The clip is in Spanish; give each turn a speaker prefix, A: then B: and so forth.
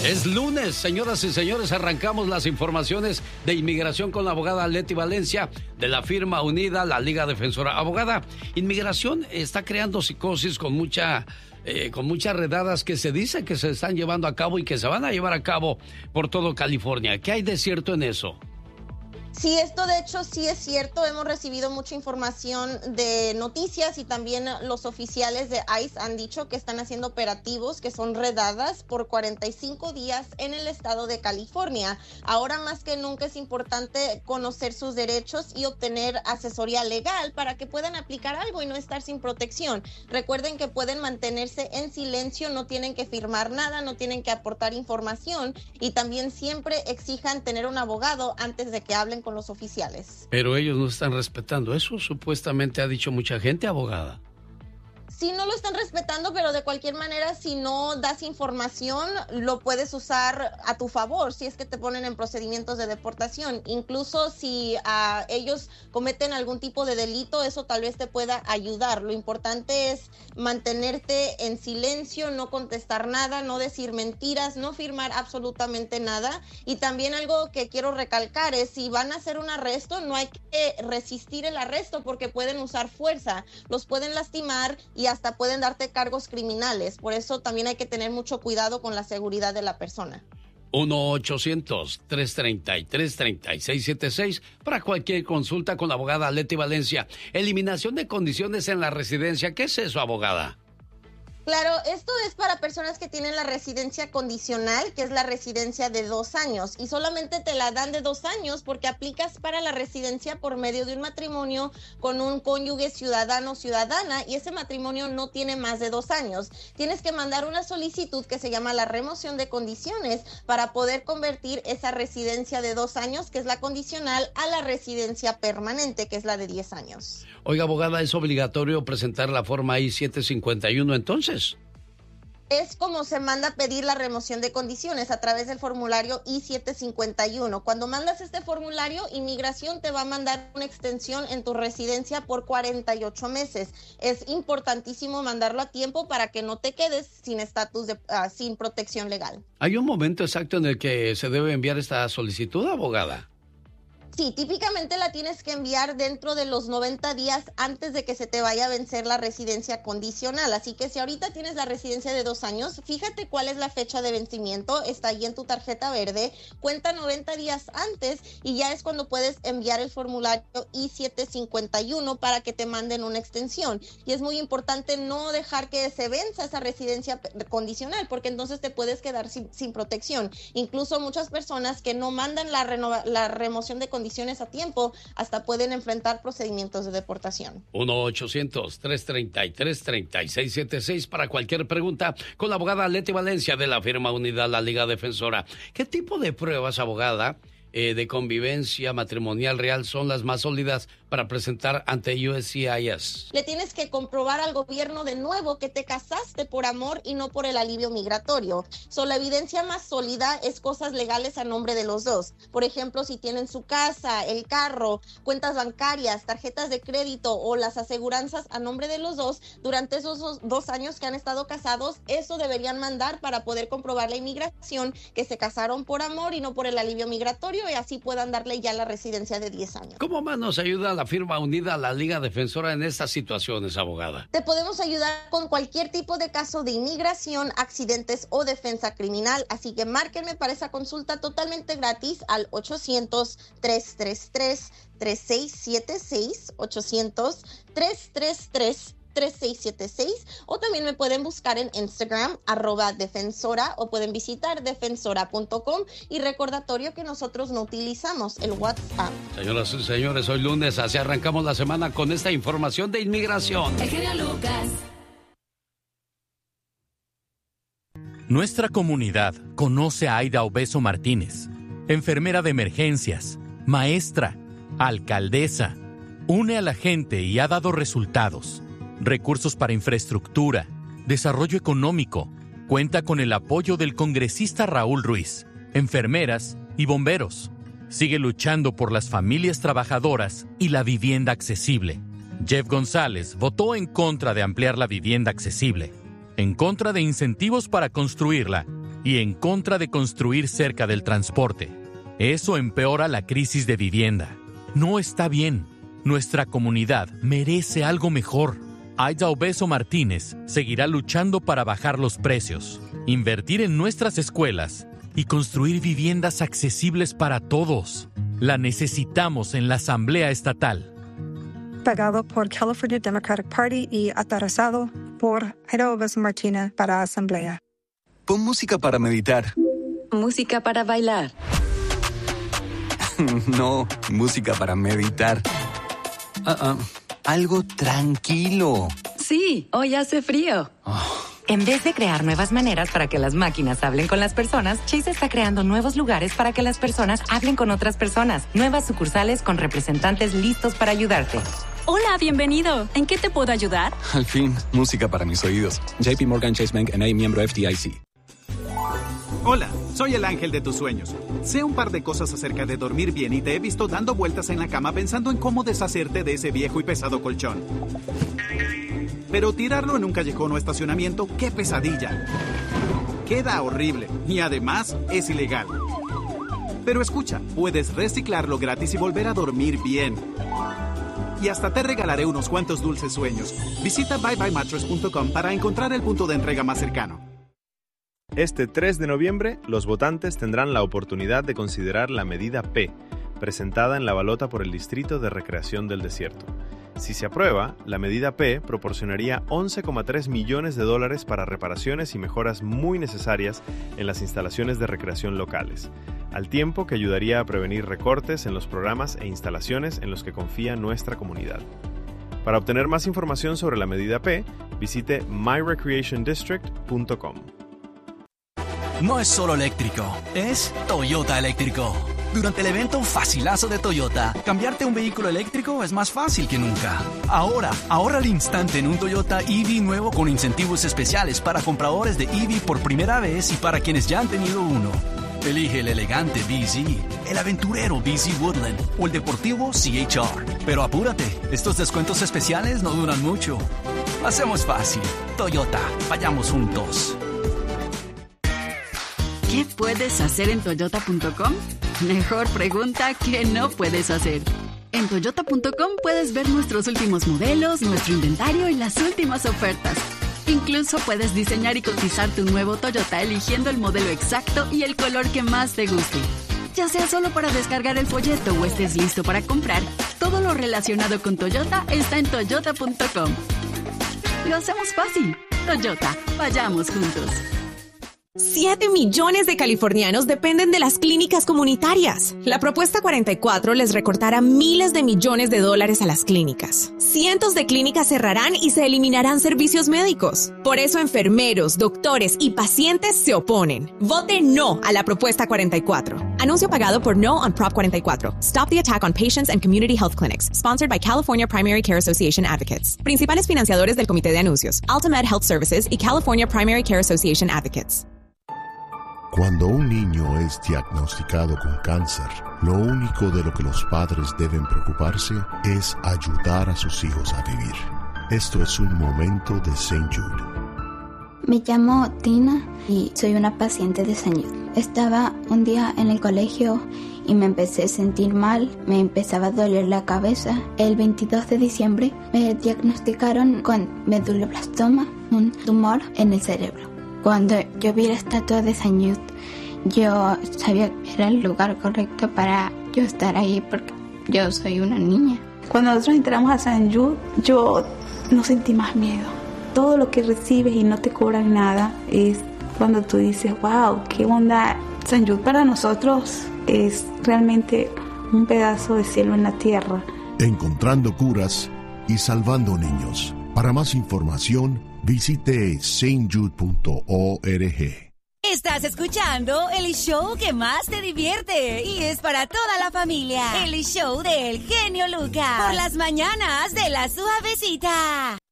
A: Es lunes, señoras y señores, arrancamos las informaciones de inmigración con la abogada Leti Valencia de la firma unida, la Liga Defensora. Abogada, inmigración está creando psicosis con muchas redadas que se dice que se están llevando a cabo y que se van a llevar a cabo por todo California. ¿Qué hay de cierto en eso?
B: Sí, esto de hecho sí es cierto. Hemos recibido mucha información de noticias y también los oficiales de ICE han dicho que están haciendo operativos que son redadas por 45 días en el estado de California. Ahora más que nunca es importante conocer sus derechos y obtener asesoría legal para que puedan aplicar algo y no estar sin protección. Recuerden que pueden mantenerse en silencio, no tienen que firmar nada, no tienen que aportar información y también siempre exijan tener un abogado antes de que hablen con los oficiales.
A: Pero ellos no están respetando eso, supuestamente ha dicho mucha gente, abogada.
B: Sí, no lo están respetando, pero de cualquier manera, si no das información, lo puedes usar a tu favor, si es que te ponen en procedimientos de deportación. Incluso si ellos cometen algún tipo de delito, eso tal vez te pueda ayudar. Lo importante es mantenerte en silencio, no contestar nada, no decir mentiras, no firmar absolutamente nada. Y también algo que quiero recalcar es, si van a hacer un arresto, no hay que resistir el arresto porque pueden usar fuerza, los pueden lastimar y hasta pueden darte cargos criminales. Por eso también hay que tener mucho cuidado con la seguridad de la persona.
A: 1-800-333-3676 para cualquier consulta con la abogada Leti Valencia. Eliminación de condiciones en la residencia. ¿Qué es eso, abogada?
B: Claro, esto es para personas que tienen la residencia condicional, que es la residencia de 2 años, y solamente te la dan de 2 años porque aplicas para la residencia por medio de un matrimonio con un cónyuge ciudadano o ciudadana, y ese matrimonio no tiene más de 2 años. Tienes que mandar una solicitud que se llama la remoción de condiciones para poder convertir esa residencia de 2 años, que es la condicional, a la residencia permanente, que es la de 10 años.
A: Oiga, abogada, ¿es obligatorio presentar la forma I-751 entonces?
B: Es como se manda a pedir la remoción de condiciones a través del formulario I-751. Cuando mandas este formulario, Inmigración te va a mandar una extensión en tu residencia por 48 meses. Es importantísimo mandarlo a tiempo para que no te quedes sin estatus sin protección legal.
A: ¿Hay un momento exacto en el que se debe enviar esta solicitud, abogada?
B: Sí, típicamente la tienes que enviar dentro de los 90 días antes de que se te vaya a vencer la residencia condicional. Así que si ahorita tienes la residencia de 2 años, fíjate cuál es la fecha de vencimiento, está ahí en tu tarjeta verde, cuenta 90 días antes y ya es cuando puedes enviar el formulario I-751 para que te manden una extensión. Y es muy importante no dejar que se venza esa residencia condicional, porque entonces te puedes quedar sin protección. Incluso muchas personas que no mandan la remoción de condiciones a tiempo, hasta pueden enfrentar procedimientos de deportación.
A: 1-800-333-3676 para cualquier pregunta con la abogada Leti Valencia de la firma unida, la Liga Defensora. ¿Qué tipo de pruebas, abogada, de convivencia matrimonial real son las más sólidas para presentar ante USCIS?
B: Le tienes que comprobar al gobierno de nuevo que te casaste por amor y no por el alivio migratorio. La evidencia más sólida es cosas legales a nombre de los dos. Por ejemplo, si tienen su casa, el carro, cuentas bancarias, tarjetas de crédito o las aseguranzas a nombre de los dos durante esos 2 años que han estado casados, eso deberían mandar para poder comprobar la inmigración que se casaron por amor y no por el alivio migratorio, y así puedan darle ya la residencia de 10 años.
A: ¿Cómo más nos ayuda la firma unida, la Liga Defensora, en estas situaciones, abogada?
B: Te podemos ayudar con cualquier tipo de caso de inmigración, accidentes o defensa criminal, así que márquenme para esa consulta totalmente gratis al 800-333-3676, 800-333-3676, o también me pueden buscar en Instagram, @defensora, o pueden visitar defensora.com, y recordatorio que nosotros no utilizamos el WhatsApp.
A: Señoras y señores, hoy lunes, así arrancamos la semana con esta información de inmigración.
C: El genio Lucas.
D: Nuestra comunidad conoce a Aida Obeso Martínez, enfermera de emergencias, maestra, alcaldesa, une a la gente y ha dado resultados. Recursos para infraestructura, desarrollo económico. Cuenta con el apoyo del congresista Raúl Ruiz, enfermeras y bomberos. Sigue luchando por las familias trabajadoras y la vivienda accesible. Jeff González votó en contra de ampliar la vivienda accesible, en contra de incentivos para construirla y en contra de construir cerca del transporte. Eso empeora la crisis de vivienda. No está bien. Nuestra comunidad merece algo mejor. Aida Obeso Martínez seguirá luchando para bajar los precios, invertir en nuestras escuelas y construir viviendas accesibles para todos. La necesitamos en la Asamblea Estatal.
C: Pagado por California Democratic Party y aterrizado por Aida Obeso Martínez para Asamblea.
E: Pon música para meditar.
F: Música para bailar.
E: No, música para meditar. Algo tranquilo.
F: Sí, hoy hace frío.
G: En vez de crear nuevas maneras para que las máquinas hablen con las personas, Chase está creando nuevos lugares para que las personas hablen con otras personas. Nuevas sucursales con representantes listos para ayudarte.
H: Hola, bienvenido. ¿En qué te puedo ayudar?
E: Al fin, música para mis oídos. JP Morgan Chase Bank N.A., miembro FDIC.
I: Hola, soy el ángel de tus sueños. Sé un par de cosas acerca de dormir bien y te he visto dando vueltas en la cama pensando en cómo deshacerte de ese viejo y pesado colchón. Pero tirarlo en un callejón o estacionamiento, ¡qué pesadilla! Queda horrible y además es ilegal. Pero escucha, puedes reciclarlo gratis y volver a dormir bien. Y hasta te regalaré unos cuantos dulces sueños. Visita buybymattress.com para encontrar el punto de entrega más cercano.
J: Este 3 de noviembre, los votantes tendrán la oportunidad de considerar la medida P, presentada en la balota por el Distrito de Recreación del Desierto. Si se aprueba, la medida P proporcionaría $11,3 millones para reparaciones y mejoras muy necesarias en las instalaciones de recreación locales, al tiempo que ayudaría a prevenir recortes en los programas e instalaciones en los que confía nuestra comunidad. Para obtener más información sobre la medida P, visite myrecreationdistrict.com.
K: No es solo eléctrico, es Toyota eléctrico. Durante el evento Facilazo de Toyota, cambiarte a un vehículo eléctrico es más fácil que nunca. Ahora, ahorra al instante en un Toyota EV nuevo con incentivos especiales para compradores de EV por primera vez y para quienes ya han tenido uno. Elige el elegante BZ, el aventurero BZ Woodland o el deportivo CHR. Pero apúrate, estos descuentos especiales no duran mucho. Hacemos fácil. Toyota, vayamos juntos.
L: ¿Qué puedes hacer en Toyota.com? Mejor pregunta que no puedes hacer. En Toyota.com puedes ver nuestros últimos modelos, nuestro inventario y las últimas ofertas. Incluso puedes diseñar y cotizar tu nuevo Toyota eligiendo el modelo exacto y el color que más te guste. Ya sea solo para descargar el folleto o estés listo para comprar, todo lo relacionado con Toyota está en Toyota.com. Lo hacemos fácil. Toyota, vayamos juntos.
M: 7 millones de californianos dependen de las clínicas comunitarias. La propuesta 44 les recortará miles de millones de dólares a las clínicas. Cientos de clínicas cerrarán y se eliminarán servicios médicos. Por eso enfermeros, doctores y pacientes se oponen. Vote no a la propuesta 44. Anuncio pagado por No on Prop 44. Stop the attack on patients and community health clinics. Sponsored by California Primary Care Association Advocates. Principales financiadores del comité de anuncios. Altamed Health Services y California Primary Care Association Advocates.
N: Cuando un niño es diagnosticado con cáncer, lo único de lo que los padres deben preocuparse es ayudar a sus hijos a vivir. Esto es un momento de St. Jude.
O: Me llamo Tina y soy una paciente de St. Jude. Estaba un día en el colegio y me empecé a sentir mal, me empezaba a doler la cabeza. El 22 de diciembre me diagnosticaron con medulloblastoma, un tumor en el cerebro. Cuando yo vi la estatua de St. Jude, yo sabía que era el lugar correcto para yo estar ahí porque yo soy una niña.
P: Cuando nosotros entramos a St. Jude, yo no sentí más miedo. Todo lo que recibes y no te cobran nada es cuando tú dices, wow, qué bondad. St. Jude para nosotros es realmente un pedazo de cielo en la tierra.
N: Encontrando curas y salvando niños. Para más información, visite stjude.org.
Q: Estás escuchando el show que más te divierte y es para toda la familia. El show del genio Lucas. Por las mañanas de La Suavecita.